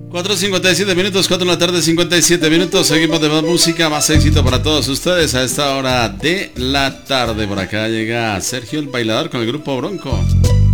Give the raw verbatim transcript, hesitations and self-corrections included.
cuatro cincuenta y siete minutos, cuatro de la tarde, cincuenta y siete minutos. Seguimos de más música, más éxito para todos ustedes a esta hora de la tarde. Por acá llega Sergio el Bailador con el grupo Bronco.